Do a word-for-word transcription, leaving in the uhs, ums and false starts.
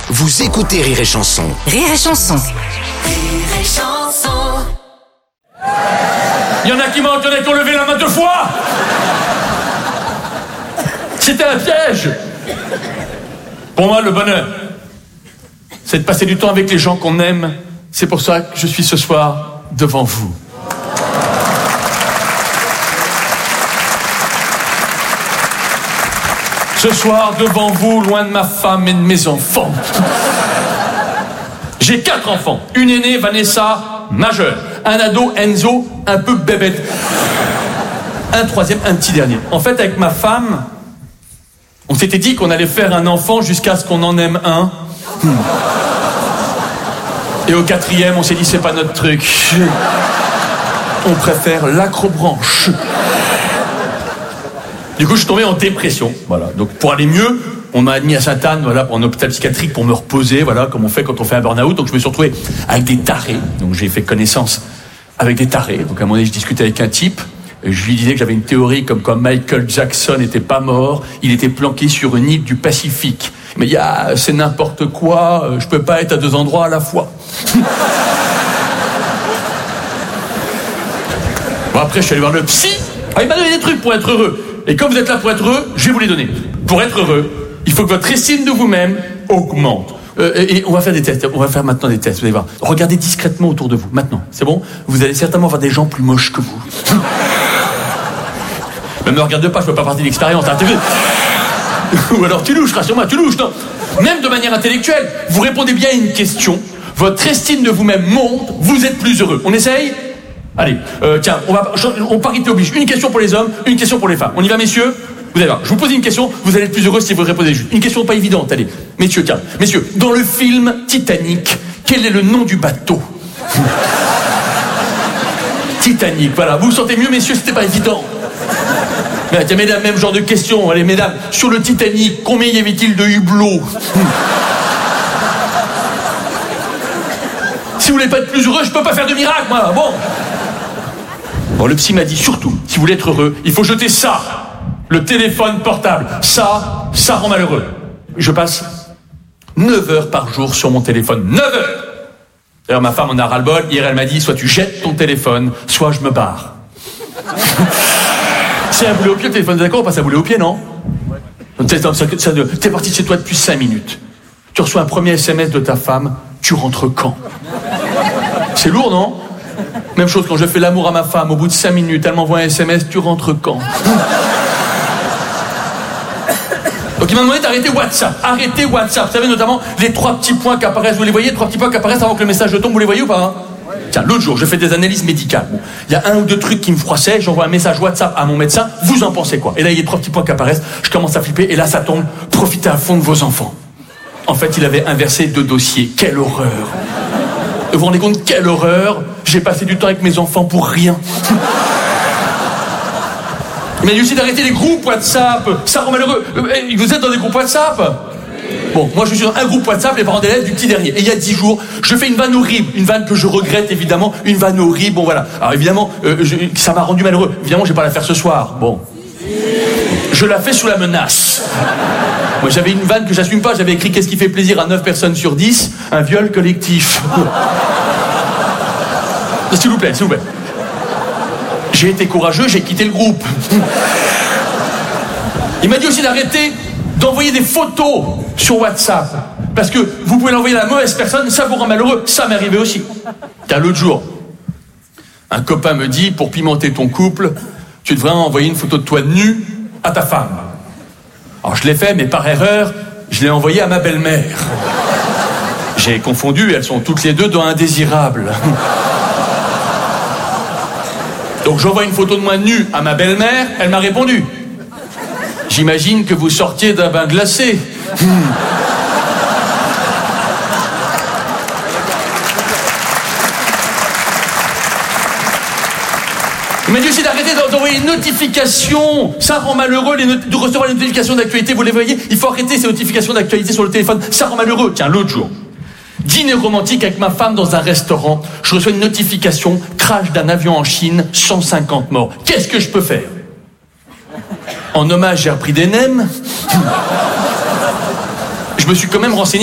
Vous écoutez Rire et Chanson. Rire et Chanson. Rire et Chanson. Il y en a qui mentent, il y en a qui ont levé la main deux fois. C'était un piège. Pour moi, le bonheur, c'est de passer du temps avec les gens qu'on aime. C'est pour ça que je suis ce soir devant vous. Ce soir, devant vous, loin de ma femme et de mes enfants. J'ai quatre enfants. Une aînée, Vanessa, majeure. Un ado, Enzo, un peu bébête. Un troisième, un petit dernier. En fait, avec ma femme, on s'était dit qu'on allait faire un enfant jusqu'à ce qu'on en aime un. Hmm. Et au quatrième, on s'est dit, c'est pas notre truc. On préfère l'acrobranche. Du coup, je suis tombé en dépression. Voilà. Donc, pour aller mieux, on m'a admis à Sainte-Anne, voilà, pour un hôpital psychiatrique pour me reposer, voilà, comme on fait quand on fait un burn-out. Donc, je me suis retrouvé avec des tarés. Donc, j'ai fait connaissance avec des tarés. Donc, à un moment donné, je discutais avec un type. Et je lui disais que j'avais une théorie comme quoi Michael Jackson n'était pas mort. Il était planqué sur une île du Pacifique. Mais il y a, c'est n'importe quoi. Je peux pas être à deux endroits à la fois. Bon, après, je suis allé voir le psy. Ah, il m'a donné des trucs pour être heureux. Et comme vous êtes là pour être heureux, je vais vous les donner. Pour être heureux, il faut que votre estime de vous-même augmente. Euh, et on va faire des tests. On va faire maintenant des tests. Vous allez voir. Regardez discrètement autour de vous. Maintenant, c'est bon ? Vous allez certainement voir des gens plus moches que vous. Ne me regarde pas, je peux pas partir de l'expérience. Hein. Ou alors tu louches, rassure-moi, tu louches. Non. Même de manière intellectuelle, vous répondez bien à une question. Votre estime de vous-même monte. Vous êtes plus heureux. On essaye ? Allez, euh, tiens, on va, on parité oblige. Une question pour les hommes, une question pour les femmes. On y va, messieurs ? Vous allez voir, je vous pose une question, vous allez être plus heureux si vous répondez juste. Une question pas évidente, allez. Messieurs, tiens, messieurs, dans le film Titanic, quel est le nom du bateau ? Titanic, voilà. Vous vous sentez mieux, messieurs, c'était pas évident. Mais tiens, mesdames, même genre de question. Allez, mesdames, sur le Titanic, combien y avait-il de hublots ? Si vous voulez pas être plus heureux, je peux pas faire de miracle, moi, bon. Bon, le psy m'a dit, surtout, si vous voulez être heureux, il faut jeter ça, le téléphone portable. Ça, ça rend malheureux. Je passe neuf heures par jour sur mon téléphone. neuf heures. D'ailleurs, ma femme en a ras-le-bol. Hier, elle m'a dit, soit tu jettes ton téléphone, soit je me barre. C'est un boulet au pied, le téléphone, d'accord ? On passe un boulet au pied, non ? T'es parti de chez toi depuis cinq minutes. Tu reçois un premier S M S de ta femme, tu rentres quand ? C'est lourd, non ? Même chose quand je fais l'amour à ma femme, au bout de cinq minutes, elle m'envoie un S M S, tu rentres quand ? Donc il m'a demandé d'arrêter WhatsApp. Arrêtez WhatsApp. Vous savez notamment les trois petits points qui apparaissent, vous les voyez, trois petits points qui apparaissent avant que le message tombe, vous les voyez ou pas hein ? Tiens, l'autre jour, je fais des analyses médicales. Bon, il y a un ou deux trucs qui me froissaient, j'envoie un message WhatsApp à mon médecin, vous en pensez quoi ? Et là, il y a trois petits points qui apparaissent, je commence à flipper, et là, ça tombe, profitez à fond de vos enfants. En fait, il avait inversé deux dossiers. Quelle horreur ! Vous vous rendez compte, quelle horreur ! J'ai passé du temps avec mes enfants pour rien. Il m'a dit aussi d'arrêter les groupes WhatsApp. Ça rend malheureux. Vous êtes dans des groupes WhatsApp ? Bon, moi je suis dans un groupe WhatsApp, les parents d'élèves du petit dernier. Et il y a dix jours, je fais une vanne horrible. Une vanne que je regrette évidemment. Une vanne horrible. Bon voilà. Alors évidemment, euh, je, ça m'a rendu malheureux. Évidemment, je vais pas la faire ce soir. Bon. Je la fais sous la menace. Moi j'avais une vanne que j'assume pas. J'avais écrit qu'est-ce qui fait plaisir à neuf personnes sur dix ? Un viol collectif. S'il vous plaît, s'il vous plaît. J'ai été courageux, j'ai quitté le groupe. Il m'a dit aussi d'arrêter d'envoyer des photos sur WhatsApp. Parce que vous pouvez l'envoyer à la mauvaise personne, ça vous rend malheureux. Ça m'est arrivé aussi. Car l'autre jour, un copain me dit, pour pimenter ton couple, tu devrais envoyer une photo de toi nue à ta femme. Alors je l'ai fait, mais par erreur, je l'ai envoyé à ma belle-mère. J'ai confondu, elles sont toutes les deux dans Indésirables. Donc j'envoie une photo de moi nue à ma belle-mère, elle m'a répondu. J'imagine que vous sortiez d'un bain glacé. Hmm. Il m'a dit aussi d'arrêter d'envoyer une notification. Ça rend malheureux les not- de recevoir les notifications d'actualité. Vous les voyez ? Il faut arrêter ces notifications d'actualité sur le téléphone. Ça rend malheureux. Tiens, l'autre jour, dîner romantique avec ma femme dans un restaurant. Je reçois une notification, crash d'un avion en Chine, cent cinquante morts. Qu'est-ce que je peux faire ? En hommage, j'ai repris des nems. Je me suis quand même renseigné